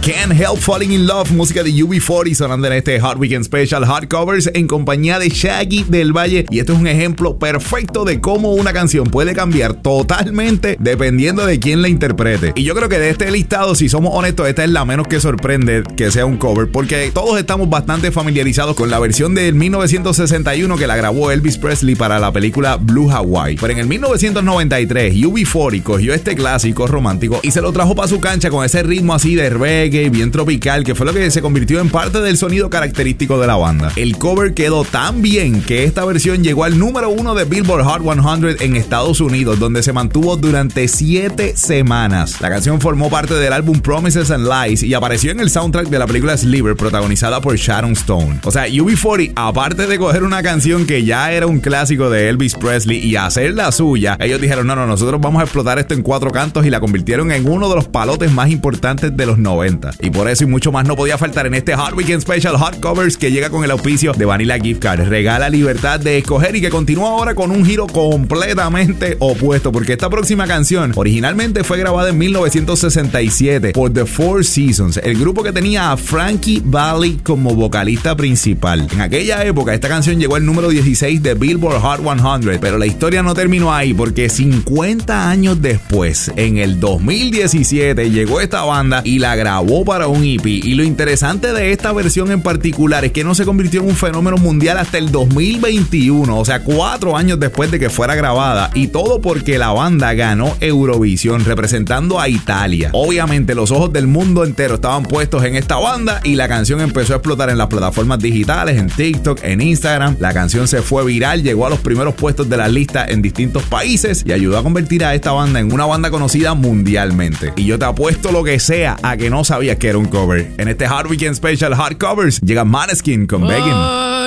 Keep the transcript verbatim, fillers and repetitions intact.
Can't Help Falling in Love, música de U B cuarenta sonando en este Hot Weekend Special Hot Covers en compañía de Shaggy del Valle. Y esto es un ejemplo perfecto de cómo una canción puede cambiar totalmente dependiendo de quién la interprete. Y yo creo que de este listado, si somos honestos, esta es la menos que sorprende que sea un cover, porque todos estamos bastante familiarizados con la versión del mil novecientos sesenta y uno que la grabó Elvis Presley para la película Blue Hawaii. Pero en el mil novecientos noventa y tres, U B cuarenta cogió este clásico romántico y se lo trajo para su cancha con ese ritmo así de reggae, bien tropical, que fue lo que se convirtió en parte del sonido característico de la banda. El cover quedó tan bien que esta versión llegó al número uno de Billboard Hot cien en Estados Unidos, donde se mantuvo durante siete semanas. La canción formó parte del álbum Promises and Lies y apareció en el soundtrack de la película Sliver, protagonizada por Sharon Stone. O sea, U B cuarenta, aparte de coger una canción que ya era un clásico de Elvis Presley y hacerla suya, ellos dijeron, no, no, nosotros vamos a explotar esto en cuatro cantos, y la convirtieron en uno de los palotes más importantes de los noventa. Y por eso y mucho más no podía faltar en este Hot Weekend Special Hot Covers, que llega con el auspicio de Vanilla Gift Card. Regala libertad de escoger, y que continúa ahora con un giro completamente opuesto, porque esta próxima canción originalmente fue grabada en mil novecientos sesenta y siete por The Four Seasons, el grupo que tenía a Frankie Valli como vocalista principal. En aquella época esta canción llegó al número dieciséis de Billboard Hot cien, pero la historia no terminó ahí, porque cincuenta años después, en el dos mil diecisiete, llegó esta banda y la grabó para un E P. Y lo interesante de esta versión en particular es que no se convirtió en un fenómeno mundial hasta el dos mil veintiuno, o sea, cuatro años después de que fuera grabada, y todo porque la banda ganó Eurovisión representando a Italia. Obviamente los ojos del mundo entero estaban puestos en esta banda, y la canción empezó a explotar en las plataformas digitales, en TikTok, en Instagram. La canción se fue viral, llegó a los primeros puestos de la lista en distintos países y ayudó a convertir a esta banda en una banda conocida mundialmente. Y yo te apuesto lo que sea a que no sabías que era un cover. En este Hot Weekend Special Hot Covers llega Måneskin con Begging.